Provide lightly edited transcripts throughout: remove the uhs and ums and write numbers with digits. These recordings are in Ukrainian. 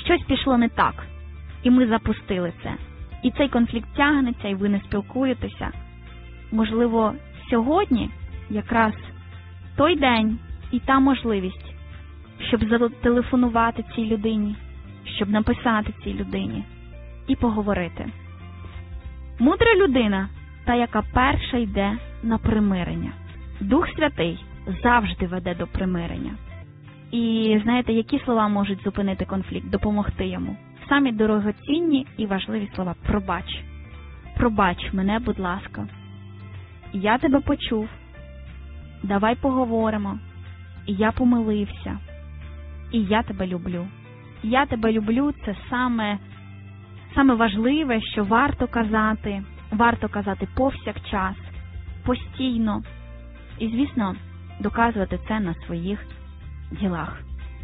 щось пішло не так, і ми запустили це. І цей конфлікт тягнеться, і ви не спілкуєтеся. Можливо, сьогодні якраз той день і та можливість, щоб зателефонувати цій людині, щоб написати цій людині і поговорити. Мудра людина – та, яка перша йде на примирення. Дух Святий завжди веде до примирення. І знаєте, які слова можуть зупинити конфлікт, допомогти йому? Самі дорогоцінні і важливі слова – пробач. Пробач мене, будь ласка. Я тебе почув. Давай поговоримо. І я помилився. І я тебе люблю. Я тебе люблю – це саме важливе, що варто казати. Варто казати повсякчас, постійно. І, звісно, доказувати це на своїх ділах.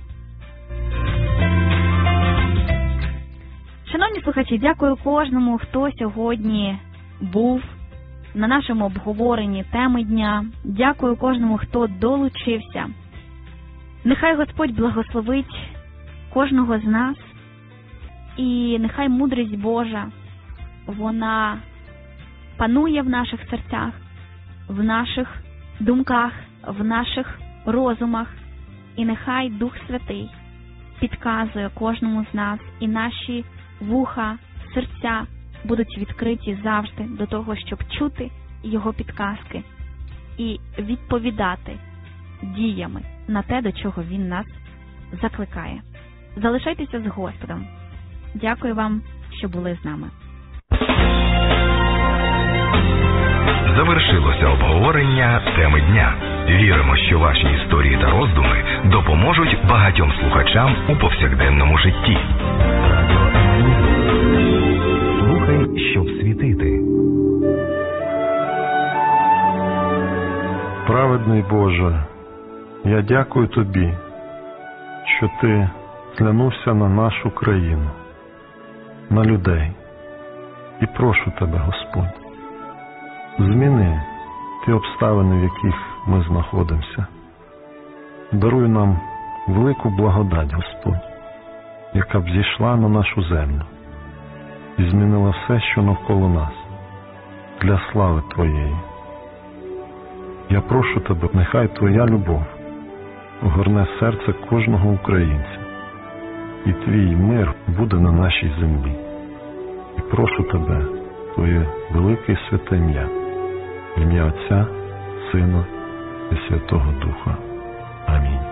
Шановні слухачі, дякую кожному, хто сьогодні був на нашому обговоренні теми дня. Дякую кожному, хто долучився. Нехай Господь благословить кожного з нас. І нехай мудрість Божа, вона панує в наших серцях, в наших думках, в наших розумах. І нехай Дух Святий підказує кожному з нас, і наші вуха, серця будуть відкриті завжди до того, щоб чути Його підказки і відповідати діями на те, до чого Він нас закликає. Залишайтеся з Господом. Дякую вам, що були з нами. Завершилося обговорення теми дня. Віримо, що ваші історії та роздуми допоможуть багатьом слухачам у повсякденному житті. Слухай, щоб світити. Праведний Боже, я дякую Тобі, що Ти зглянувся на нашу країну, на людей. І прошу Тебе, Господь, зміни ті обставини, в яких ми знаходимося. Даруй нам велику благодать, Господь, яка б зійшла на нашу землю і змінила все, що навколо нас, для слави Твоєї. Я прошу Тебе, нехай Твоя любов огорне серце кожного українця, і Твій мир буде на нашій землі. І прошу Тебе, Твоє велике і святе ім'я, в ім'я Отця, Сина і Святого Духа. Амінь.